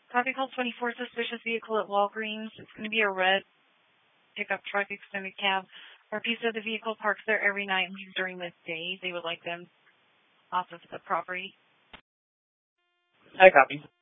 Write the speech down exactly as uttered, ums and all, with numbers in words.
Copy call twenty-four, suspicious vehicle at Walgreens. It's going to be a red pickup truck, extended cab. Our piece of the vehicle parks there every night and leaves during the day. They would like them off of the property. I copy.